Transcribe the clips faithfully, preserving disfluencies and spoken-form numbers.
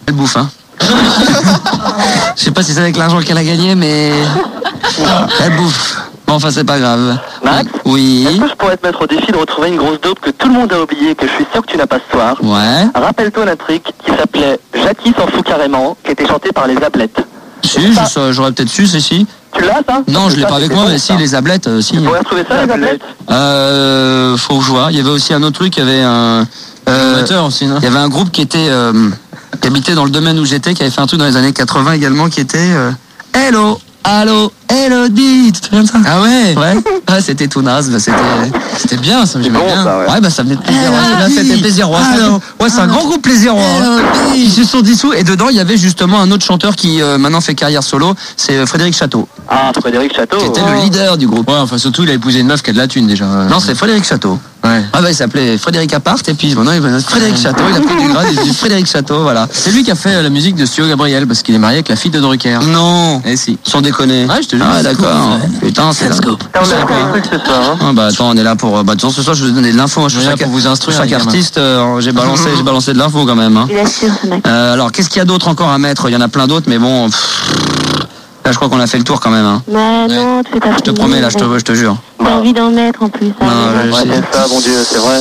Elle bouffe, hein. Je sais pas si c'est avec l'argent qu'elle a gagné, mais elle bouffe. Bon, enfin, c'est pas grave. Max, oui. Est-ce que je pourrais te mettre au défi de retrouver une grosse dope que tout le monde a oubliée, que je suis sûr que tu n'as pas ce soir? Ouais. Rappelle-toi d'un truc qui s'appelait Jackie s'en fout carrément, qui était chanté par les Ablettes. Si, je sais, j'aurais peut-être su, c'est si. Tu l'as, ça? Non, je l'ai Ça, pas avec c'était moi, bon, mais ça. si, les ablettes, euh, si. Tu pourrais retrouver ça, les Ablettes? Euh, faut que je vois. Il y avait aussi un autre truc, il y avait un... Euh, aussi, non il y avait un groupe qui était... Euh, qui habitait dans le domaine où j'étais, qui avait fait un truc dans les années quatre-vingts également, qui était... Euh, Hello, allô, Elodie, tu te souviens de ça? Ah ouais. Ouais, ouais, c'était tout naze, bah, c'était... C'était bien, ça me C'est j'aimais bon, bien. ça, ouais. Ouais, bah ça venait de plaisir. Elodie. Ouais, c'était plaisir. Ouais, c'est un- Allô. ouais, c'est un grand groupe plaisir. Ouais. Ils se sont dissous et dedans il y avait justement un autre chanteur qui euh, maintenant fait carrière solo, c'est euh, Frédéric Château, Ah, Frédéric Château. qui était le leader du groupe. Ouais, enfin surtout il a épousé une meuf qui a de la thune déjà. Non, c'est Frédéric Château. Ouais. Ah bah il s'appelait Frédéric Apart et puis maintenant il s'appelle Frédéric Château, il a pris du grade, il dit Frédéric Château, voilà. C'est lui qui a fait euh, la musique de Stuart Gabriel parce qu'il est marié avec la fille de Drucker. Non, Eh si. sans déconner. Ouais, je te jure. Ah d'accord. Putain, c'est là. T'as on a appris des trucs ce soir, hein. Ah bah attends, on est là pour... Bah de toute façon, ce soir je vais vous donner de l'info. Hein. On est là pour vous instruire, Chaque les gamins. artiste, euh, j'ai balancé, j'ai balancé de l'info quand même. Hein. Il assure ce mec. Euh, alors qu'est-ce qu'il y a d'autre encore à mettre? Il y en a plein d'autres, mais bon... pff, là je crois qu'on a fait le tour quand même. Hein. Mais non, tu fais pas. Je te promets, là, je te, je te jure. T'as envie d'en mettre en plus. Non, hein, je- Ouais, c'est ça, bon Dieu, c'est vrai.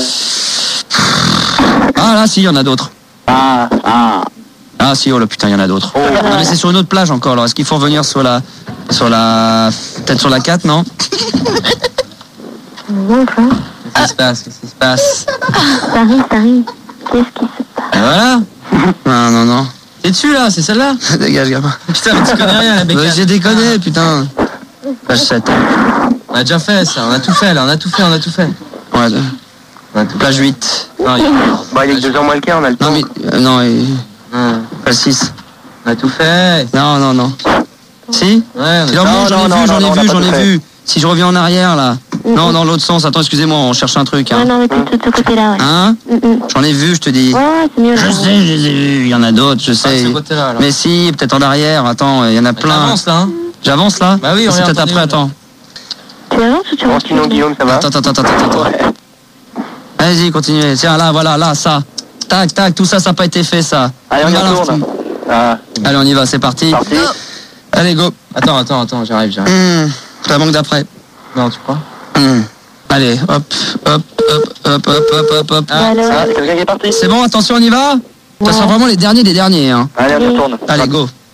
Ah là, si, il y en a d'autres. Ah, ah. Ah si, oh là putain, il y en a d'autres. Oh. Non mais c'est sur une autre plage encore. Alors est-ce qu'il faut revenir sur la... Sur la... Peut-être sur la quatre, non? Non, quoi. Qu'est-ce qui se passe? Qu'est-ce qui se passe? Ça arrive, ça arrive. Qu'est-ce qui se passe? Et voilà. Non, non, non. T'es dessus là, c'est celle-là? Dégage, gamin. Putain, mais tu connais rien la Ouais, bécane. J'ai déconné, putain. Page sept. On a déjà fait ça, on a tout fait là, on a tout fait, on a tout fait. Ouais, On a tout page huit. Non, il y a- Bah, il est que deux heures moins le quart, on a le temps. Non, mais... euh, non, et... Hum, page six. on a tout fait. Non, non, non. Si? Ouais, on a Non, Non, non, j'en ai non, vu, non, j'en non, ai on vu, a pas j'en tout ai fait. vu. Si je reviens en arrière, là. Non, dans l'autre sens. Attends, excusez-moi, on cherche un truc. Ouais, Hein, non, mais t'es de ce côté-là, ouais. hein Mm, mm. J'en ai vu, je te dis. Ouais, ouais, c'est mieux là. Je sais, je les ai vus. Il y en a d'autres, je Pas de sais. ce côté-là alors. Mais si, peut-être en arrière. Attends, il y en a Mais plein. t'avances, là, hein. J'avance là? Bah oui, C'est regarde, peut-être après, attendez, attends. Tu avances ou tu Bon, restes sinon, Guillaume, ça va? Attends, attends, attends, attends, attends. Ouais. Vas-y, continuez. Tiens, là, voilà, là, ça. Tac, tac, tout ça, ça n'a pas été fait, ça. Allez, on y Voilà, retourne. Ah, Allez, on y va, c'est parti. parti. Allez, go. Attends, attends, attends, j'arrive, j'arrive. Hum, ça manque d'après. Non, tu crois? Hum. Allez, hop, hop, hop, hop, hop, hop, hop, hop. Bah, alors, Ah, quelqu'un qui est parti? C'est bon, attention, on y va? Ça Ouais. sera vraiment les derniers des derniers. Hein. Allez, on y retourne. Allez, go.